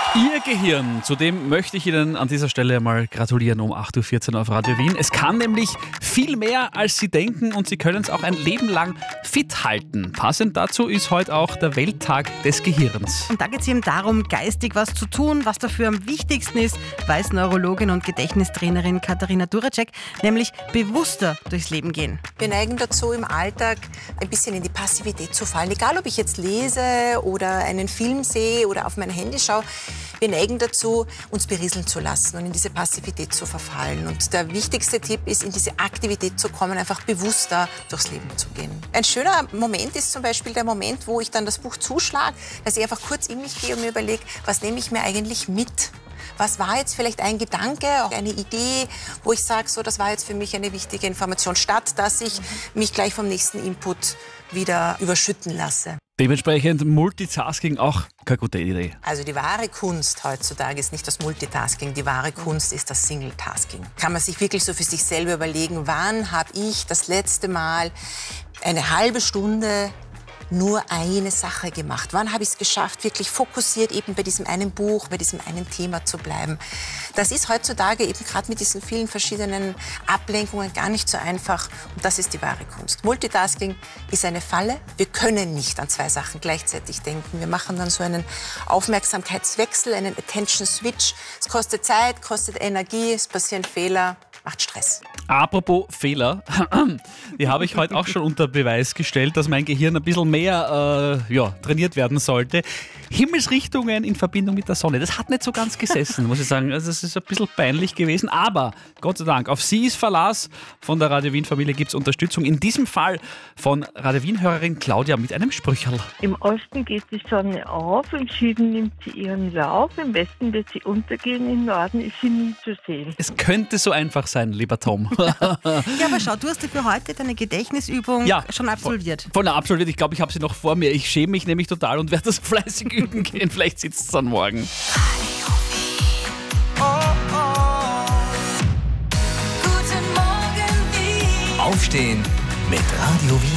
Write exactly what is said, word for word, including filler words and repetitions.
Ihr Gehirn, zu dem möchte ich Ihnen an dieser Stelle mal gratulieren um acht Uhr vierzehn auf Radio Wien. Es kann nämlich viel mehr, als Sie denken und Sie können es auch ein Leben lang fit halten. Passend dazu ist heute auch der Welttag des Gehirns. Und da geht es eben darum, geistig was zu tun, was dafür am wichtigsten ist, weiß Neurologin und Gedächtnistrainerin Katharina Duracek, nämlich bewusster durchs Leben gehen. Wir neigen dazu, im Alltag ein bisschen in die Passivität zu fallen. Egal, ob ich jetzt lese oder einen Film sehe oder auf mein Handy schaue, wir neigen dazu, uns berieseln zu lassen und in diese Passivität zu verfallen. Und der wichtigste Tipp ist, in diese Aktivität zu kommen, einfach bewusster durchs Leben zu gehen. Ein schöner Moment ist zum Beispiel der Moment, wo ich dann das Buch zuschlage, dass ich einfach kurz in mich gehe und mir überlege, was nehme ich mir eigentlich mit? Was war jetzt vielleicht ein Gedanke, auch eine Idee, wo ich sage, so, das war jetzt für mich eine wichtige Information, statt dass ich mich gleich vom nächsten Input wieder überschütten lasse. Dementsprechend Multitasking auch keine gute Idee. Also die wahre Kunst heutzutage ist nicht das Multitasking, die wahre Kunst ist das Single-Tasking. Kann man sich wirklich so für sich selber überlegen, wann habe ich das letzte Mal eine halbe Stunde nur eine Sache gemacht? Wann habe ich es geschafft, wirklich fokussiert eben bei diesem einen Buch, bei diesem einen Thema zu bleiben? Das ist heutzutage eben gerade mit diesen vielen verschiedenen Ablenkungen gar nicht so einfach. Und das ist die wahre Kunst. Multitasking ist eine Falle. Wir können nicht an zwei Sachen gleichzeitig denken. Wir machen dann so einen Aufmerksamkeitswechsel, einen Attention Switch. Es kostet Zeit, kostet Energie, es passieren Fehler, macht Stress. Apropos Fehler, die habe ich heute auch schon unter Beweis gestellt, dass mein Gehirn ein bisschen mehr äh, ja, trainiert werden sollte. Himmelsrichtungen in Verbindung mit der Sonne, das hat nicht so ganz gesessen, muss ich sagen. Also es ist ein bisschen peinlich gewesen, aber Gott sei Dank, auf Sie ist Verlass. Von der Radio Wien-Familie gibt es Unterstützung. In diesem Fall von Radio Wien-Hörerin Claudia mit einem Sprücherl. Im Osten geht die Sonne auf, im Süden nimmt sie ihren Lauf, im Westen wird sie untergehen, im Norden ist sie nie zu sehen. Es könnte so einfach sein, lieber Tom. Ja, aber schau, du hast ja für heute deine Gedächtnisübung ja, schon absolviert. Voll, voll absolviert. Ich glaube, ich habe sie noch vor mir. Ich schäme mich nämlich total und werde das fleißig üben gehen. Vielleicht sitzt es dann morgen. Aufstehen mit Radio Wien.